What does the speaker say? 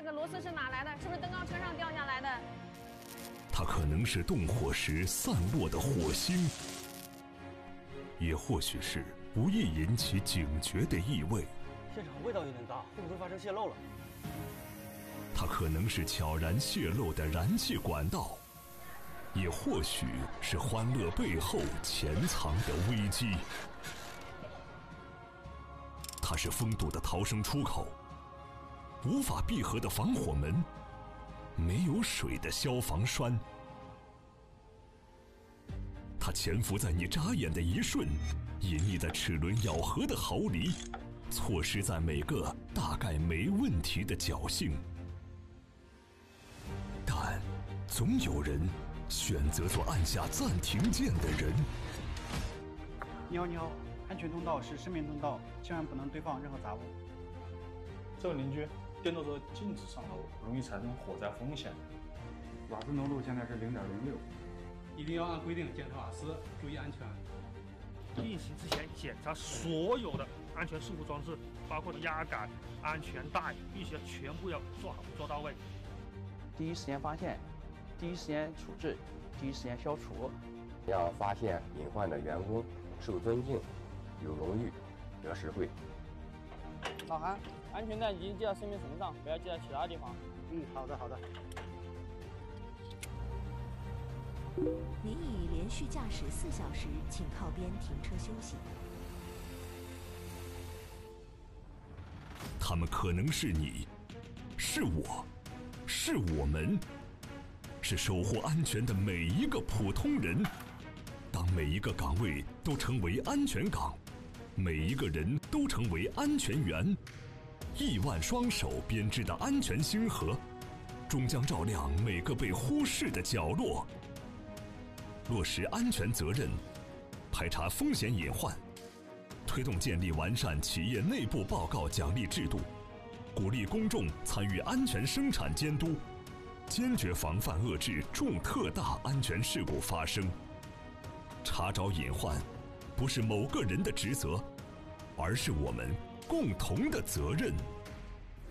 这个螺丝是哪来的？是不是登高车上掉下来的？ 它可能是动火时散落的火星，也或许是不易引起警觉的异味。 现场味道有点大，会不会发生泄漏了？ 它可能是悄然泄漏的燃气管道，也或许是欢乐背后潜藏的危机。它是封堵的逃生出口，无法闭合的防火门，没有水的消防栓。它潜伏在你眨眼的一瞬，隐匿在齿轮咬合的毫厘，错失在每个大概没问题的侥幸。但总有人选择做按下暂停键的人。 你好，你好，安全通道是生命通道，千万不能堆放任何杂物。 这位邻居，电动车禁止上楼，容易产生火灾风险。 瓦斯浓度现在是0.06， 一定要按规定检查瓦斯，注意安全。 运行之前检查所有的安全事故装置，包括压杆、安全带，必须要全部要做好做到位。 第一时间发现，第一时间处置，第一时间消除。 要发现隐患的员工受尊敬、有荣誉、得实惠。 老韩，安全带已系到生命绳上，不要系在其他地方。 好的好的。 您已连续驾驶4小时，请靠边停车休息。 他们可能是你，是我，是我们，是守护安全的每一个普通人。当每一个岗位都成为安全岗，每一个人都成为安全员，亿万双手编织的安全星河，终将照亮每个被忽视的角落。落实安全责任，排查风险隐患，推动建立完善企业内部报告奖励制度，鼓励公众参与安全生产监督，坚决防范遏制重特大安全事故发生。查找隐患，不是某个人的职责，而是我们共同的责任。